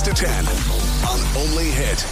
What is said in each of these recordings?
to 10 on Only Hit.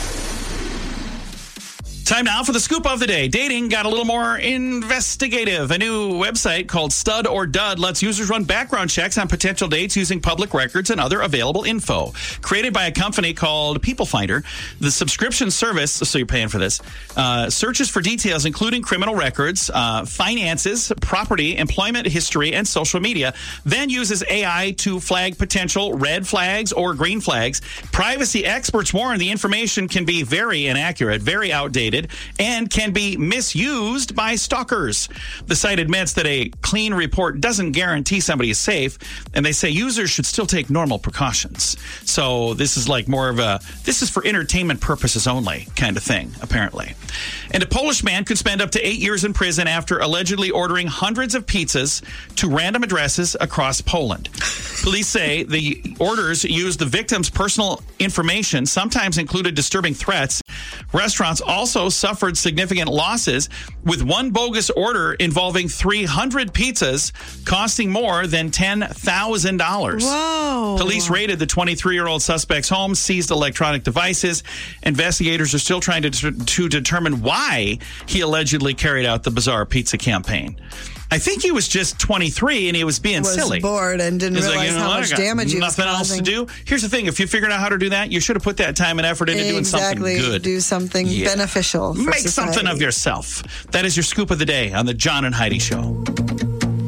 Time now for the scoop of the day. Dating got a little more investigative. A new website called Stud or Dud lets users run background checks on potential dates using public records and other available info. Created by a company called People Finder, the subscription service, so you're paying for this, searches for details including criminal records, finances, property, employment history, and social media, then uses AI to flag potential red flags or green flags. Privacy experts warn the information can be very inaccurate, very outdated, and can be misused by stalkers. The site admits that a clean report doesn't guarantee somebody is safe, and they say users should still take normal precautions. So this is like more of this is for entertainment purposes only kind of thing, apparently. And a Polish man could spend up to 8 years in prison after allegedly ordering hundreds of pizzas to random addresses across Poland. Police say the orders used the victim's personal information, sometimes included disturbing threats. Restaurants also suffered significant losses, with one bogus order involving 300 pizzas costing more than $10,000. Whoa. Police raided the 23-year-old suspect's home, seized electronic devices. Investigators are still trying to determine why he allegedly carried out the bizarre pizza campaign. I think he was just 23 and he was being silly. Bored and didn't realize how much damage he was causing. Nothing else to do. Here's the thing. If you figured out how to do that, you should have put that time and effort into doing something good. Do something beneficial for Make society. something of yourself. That is your scoop of the day on the John and Heidi Show.